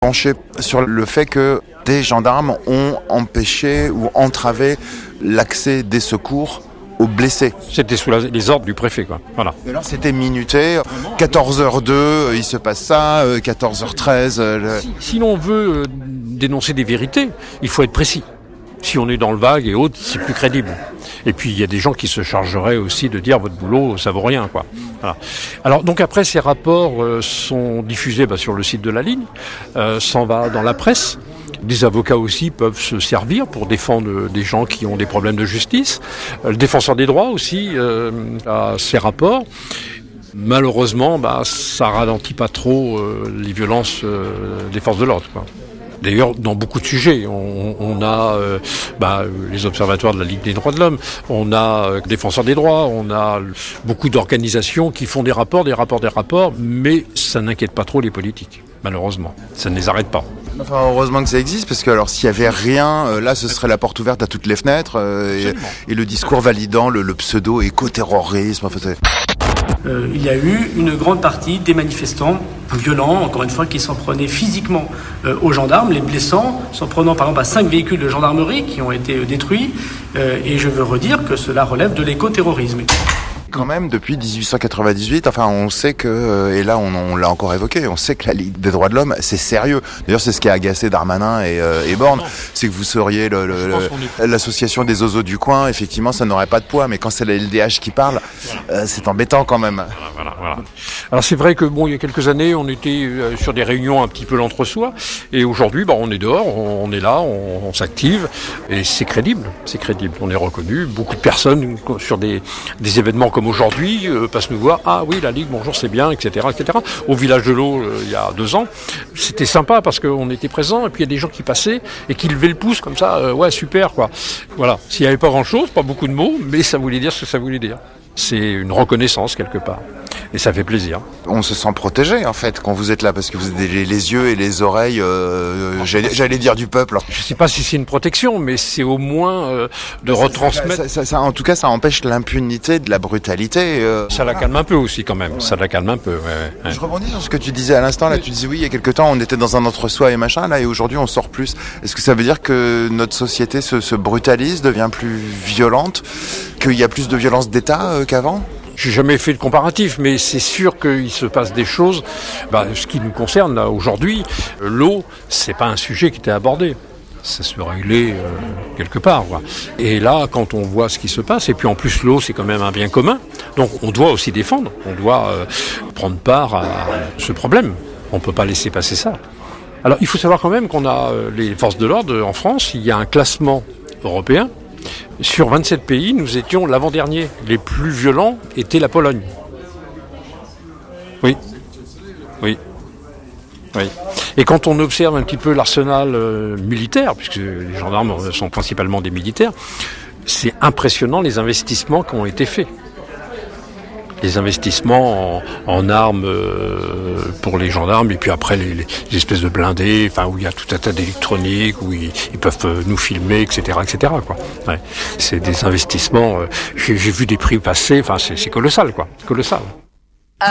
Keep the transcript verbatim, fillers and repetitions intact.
penché sur le fait que des gendarmes ont empêché ou entravé l'accès des secours aux blessés. C'était sous la, les ordres du préfet, quoi. Voilà. Et alors c'était minuté, quatorze heures deux, il se passe ça, quatorze heures treize... Le... Si, si l'on veut dénoncer des vérités, il faut être précis. Si on est dans le vague et autres, c'est plus crédible. Et puis il y a des gens qui se chargeraient aussi de dire votre boulot, ça vaut rien, quoi. Voilà. Alors donc après ces rapports euh, sont diffusés bah, sur le site de la ligne, euh, s'en va dans la presse. Des avocats aussi peuvent se servir pour défendre des gens qui ont des problèmes de justice. Le défenseur des droits aussi euh, a ses rapports. Malheureusement, bah, ça ralentit pas trop euh, les violences euh, des forces de l'ordre, quoi. D'ailleurs, dans beaucoup de sujets, on, on a euh, bah, les observatoires de la Ligue des droits de l'homme, on a euh, défenseurs des droits, on a beaucoup d'organisations qui font des rapports, des rapports, des rapports, mais ça n'inquiète pas trop les politiques, malheureusement. Ça ne les arrête pas. Enfin, heureusement que ça existe, parce que alors s'il y avait rien, euh, là ce serait la porte ouverte à toutes les fenêtres, euh, et, et le discours validant le, le pseudo-éco-terrorisme. Enfin, c'est... Euh, il y a eu une grande partie des manifestants violents, encore une fois, qui s'en prenaient physiquement euh, aux gendarmes, les blessant, s'en prenant par exemple à cinq véhicules de gendarmerie qui ont été euh, détruits. Euh, et je veux redire que cela relève de l'éco-terrorisme. Quand même, depuis dix-huit cent quatre-vingt-dix-huit, enfin, on sait que, et là, on, on l'a encore évoqué, on sait que la Ligue des droits de l'homme, c'est sérieux. D'ailleurs, c'est ce qui a agacé Darmanin et, euh, et Borne, c'est que vous seriez le, le, le, l'association des ozos du coin. Effectivement, ça n'aurait pas de poids, mais quand c'est la L D H qui parle, euh, c'est embêtant quand même. Voilà, voilà, voilà. Alors, c'est vrai que bon, il y a quelques années, on était euh, sur des réunions un petit peu l'entre-soi, et aujourd'hui, bah, on est dehors, on, on est là, on, on s'active, et c'est crédible, c'est crédible. On est reconnu. Beaucoup de personnes sur des, des événements comme aujourd'hui, euh, passent nous voir, ah oui, la Ligue, bonjour, c'est bien, et cetera, et cetera. Au village de l'eau, euh, il y a deux ans, c'était sympa parce qu'on était présents, et puis il y a des gens qui passaient et qui levaient le pouce comme ça, euh, ouais, super, quoi. Voilà. S'il n'y avait pas grand-chose, pas beaucoup de mots, mais ça voulait dire ce que ça voulait dire. C'est une reconnaissance quelque part. Et ça fait plaisir. On se sent protégé, en fait, quand vous êtes là, parce que vous avez les yeux et les oreilles, euh, j'allais, j'allais dire du peuple. Je ne sais pas si c'est une protection, mais c'est au moins euh, de retransmettre... Ça, ça, ça, en tout cas, ça empêche l'impunité de la brutalité. Euh, ça la calme un peu aussi, quand même. Ouais. Ça la calme un peu, ouais, ouais. Je rebondis sur ce que tu disais à l'instant. Là, tu disais, oui, il y a quelque temps, on était dans un entre-soi et machin, là, et aujourd'hui, on sort plus. Est-ce que ça veut dire que notre société se, se brutalise, devient plus violente, qu'il y a plus de violence d'État euh, qu'avant ? J'ai jamais fait de comparatif, mais c'est sûr qu'il se passe des choses. Bah, ce qui nous concerne là, aujourd'hui, l'eau, c'est pas un sujet qui était abordé. Ça se réglait euh, quelque part, quoi. Et là, quand on voit ce qui se passe, et puis en plus l'eau, c'est quand même un bien commun, donc on doit aussi défendre, on doit euh, prendre part à ce problème. On peut pas laisser passer ça. Alors, il faut savoir quand même qu'on a euh, les forces de l'ordre en France. Il y a un classement européen. Sur vingt-sept pays, nous étions l'avant-dernier. Les plus violents étaient la Pologne. Oui. Oui. Oui. Et quand on observe un petit peu l'arsenal euh, militaire, puisque les gendarmes sont principalement des militaires, c'est impressionnant les investissements qui ont été faits. Les investissements en, en armes euh, pour les gendarmes, et puis après les, les, les espèces de blindés, enfin où il y a tout un tas d'électronique, où ils, ils peuvent euh, nous filmer, et cetera, et cetera, quoi. Ouais. C'est des investissements. Euh, j'ai, j'ai vu des prix passer. Enfin, c'est, c'est colossal, quoi. Colossal.